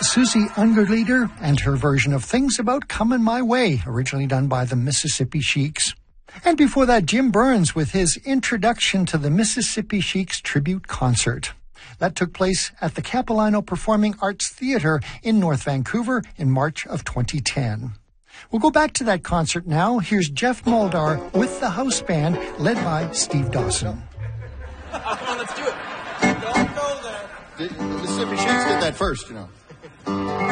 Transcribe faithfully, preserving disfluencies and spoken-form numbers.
Susie Ungerleider and her version of Things About Comin' My Way, originally done by the Mississippi Sheiks. And before that, Jim Burns with his introduction to the Mississippi Sheiks tribute concert. That took place at the Capilano Performing Arts Theatre in North Vancouver in March of twenty ten. We'll go back to that concert now. Here's Jeff Moldar with the house band led by Steve Dawson. Come on, let's do it. Don't go there. The Mississippi Sheiks did that first, you know.